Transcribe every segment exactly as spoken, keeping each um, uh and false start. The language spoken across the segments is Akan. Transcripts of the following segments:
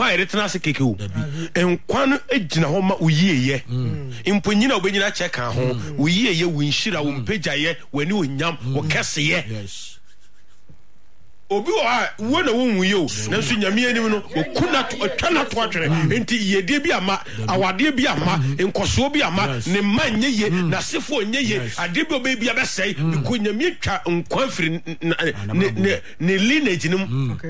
nkwa eretena se keke o nkwa no egina ho ma uyiyeye imponyina obenyina cheka ho uyiyeye winhira wo mpagyaye wani onyam wo keseye obi wa wo na wo nwuye o na so nyame anim no okuna atwa na to atwere enti yede bi ama awade bi ama nkoso bi ama ne manye ye na sefo onye ye ade bi obe bi abesai ko nyame twa nkwa firi ne ne lineage nim okay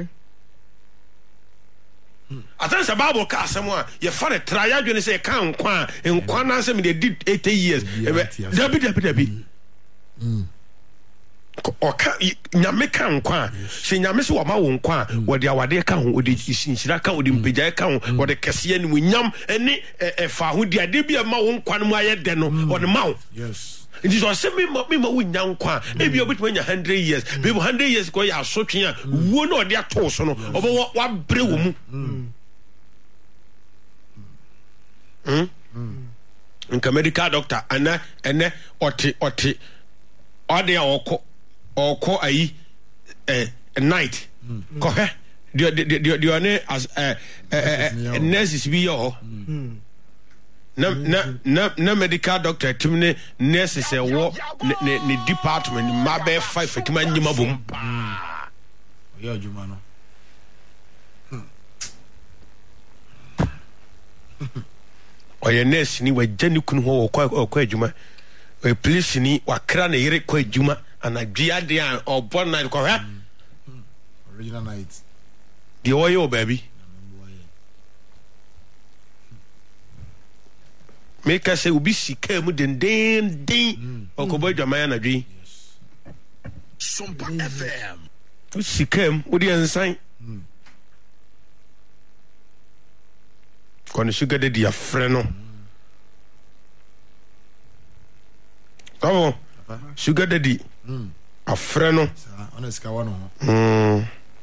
atansa bible ka asem a ye fa ne tra ya dwene se ka nkwa nkwa na asem de did eighty years dabi dabi dabi mm oka nyame ka nkwa se nyame se wama wo nkwa wode awade ka ho odi sinhira ka odi mpagya ka ho wode kese ne munyam ene efa ho di ade bi ma wo nkwa no mu ayede no wode ma wo yes it is also me me ma wo nyankwa e bi obetuma nya one hundred years be one hundred years ko ya asotwe a wo no ode ato so no obo wa bre wo mu mm nka medical doctor ana ene oti oti ode akọ oko ayi eh night ko he dio dio dio ne as eh nurses bi yo na na na na medical doctor timne nurses e wo ne ne department ma be five fatima nyima bom yo adwuma no oye nurse ni wajani kunu ho ko ko adwuma o police ni wakra na yire ko adwuma ana dia dia obo night ko ha original night di oyo baby make us say ubi sika mu den den den okobo adwuma ya na dwi Sompa F M sika mu odi ensan kono sugar de dia frɛ no Kamo sugar daddy mm afre no ona sika wa no mm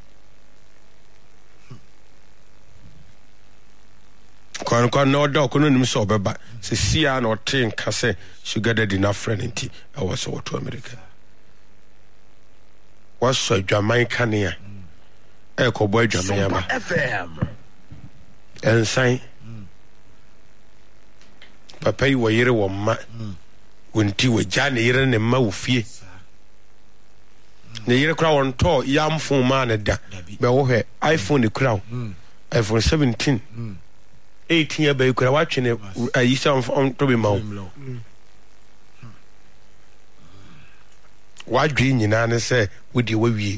kon kon no do kono nim so obeba se sia na ote nka se sugar daddy na friend nti e wo so to America was so adwaman kanea e ko boy adwaman ya ba F M ensan papa yi wo yire wo ma wonti wagya ne yere ne ma wofie ne yere kra won to yam phone ma ne da be wo he iPhone ne kra iPhone seventeen eighteen ya be kra wa twene ayi sam on to be ma wa dwi nyina ne se wodi wawie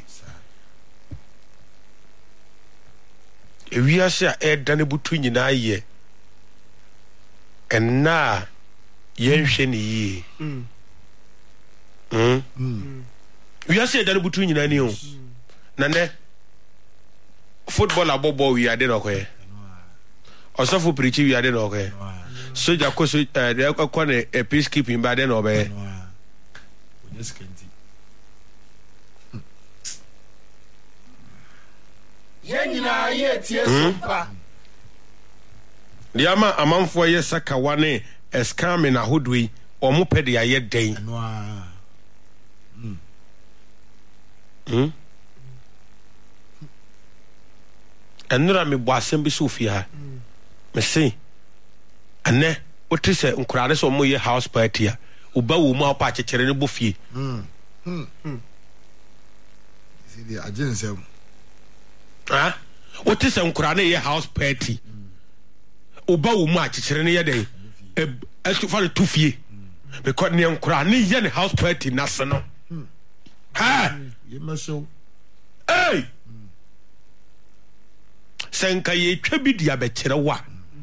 ewia se a eda ne butu nyina ye enna yenhwe ni yi mm mm we are say that butu nyina ni o na ne football abobo we ade no koye osofo preach we ade no koye soja ko so eh ko ne peacekeeping ba ade no be yenyina ye tie sompa diama amanfo ye saka wane escam na hodui omo pede aye den no ah mm mm enura me bo asem bi sofia me sei ane otise nkurade so mo ye house party a oba wo mu apa chekere ne bofie mm mm see the agency ah otise nkurade ye house party oba wo mu a chekere ne ye den e esu fa to fie because ne nkura ne ye ne house party na se no ha ye maso eh senka ye twa bi dia be kire wa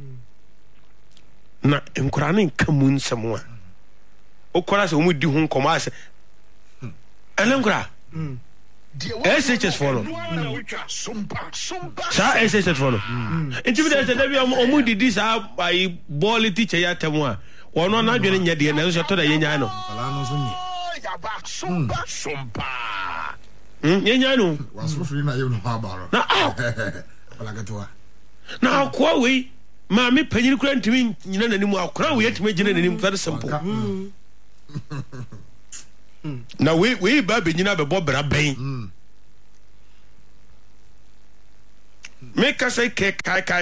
na nkura ne nkamu nsem a okora se omu di hu nkomo ase ele nkura S H S follow sa S H S follow enti bi da se da bi omu di di sa by ball teacher ya temu a wono na dwene nya de na so to da yenya no ala no so ni ya ba sompa sompa hm yenya no waso free na ye no ha baro na ala gatoa na akwa we ma me panyin kura ntimi nyina nanimu akora we yetime gina nanim very simple na we we ba be nyina be bobra ben make us say kai kai